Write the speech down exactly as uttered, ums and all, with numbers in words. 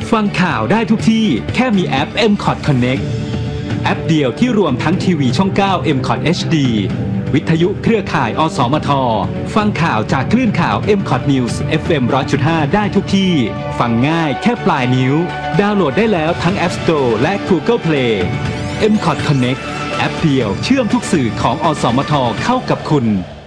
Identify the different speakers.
Speaker 1: ฟังข่าวได้ทุกที่แค่มีแอป เอ็ม คอท Connect แอปเดียวที่รวมทั้งทีวีช่อง เก้า เอ็ม คอท เอช ดี วิทยุเครือข่าย อสมท ฟังข่าวจากคลื่นข่าว เอ็ม คอท News เอฟ เอ็ม หนึ่งร้อยจุดห้า ได้ทุกที่ ฟังง่ายแค่ปลายนิ้ว ดาวน์โหลดได้แล้วทั้ง App Store และ Google Play เอ็ม คอท Connect แอปเดียวเชื่อมทุกสื่อของอสมทเข้ากับคุณ